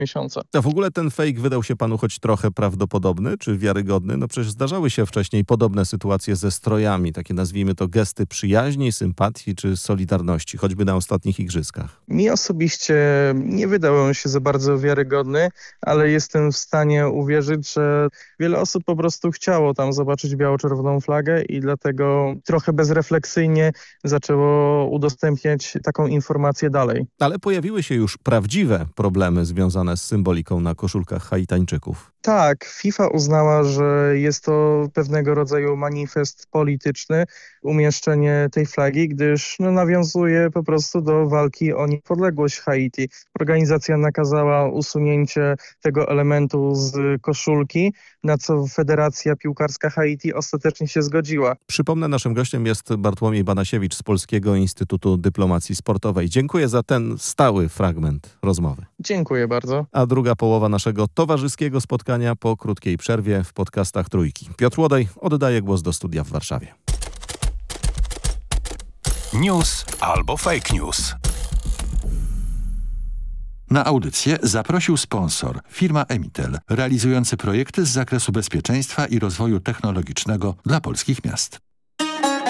miesiąca. A w ogóle ten fake wydał się panu choć trochę prawdopodobny czy wiarygodny? No przecież zdarzały się wcześniej podobne sytuacje ze strojami, takie nazwijmy to gesty przyjaźni, sympatii czy solidarności, choćby na ostatnich igrzyskach. Mi osobiście nie wydał on się za bardzo wiarygodny, ale jestem w stanie uwierzyć, że wiele osób po prostu chciało tam zobaczyć biało-czerwoną flagę i dlatego trochę bezrefleksyjnie zaczęło udostępniać taką informację dalej. Ale pojawiły się już prawdziwe problemy związane z symboliką na koszulkach Haitańczyków. Tak, FIFA uznała, że jest to pewnego rodzaju manifest polityczny, umieszczenie tej flagi, gdyż nawiązuje po prostu do walki o niepodległość Haiti. Organizacja nakazała usunięcie tego elementu z koszulki, na co Federacja Piłkarska Haiti ostatecznie się zgodziła. Przypomnę, naszym gościem jest Bartłomiej Banasiewicz z Polskiego Instytutu Dyplomacji Sportowej. Dziękuję za ten stały fragment rozmowy. Dziękuję bardzo. A druga połowa naszego towarzyskiego spotkania po krótkiej przerwie w podcastach Trójki. Piotr Łodej oddaje głos do studia w Warszawie. News albo fake news. Na audycję zaprosił sponsor, firma Emitel, realizujący projekty z zakresu bezpieczeństwa i rozwoju technologicznego dla polskich miast.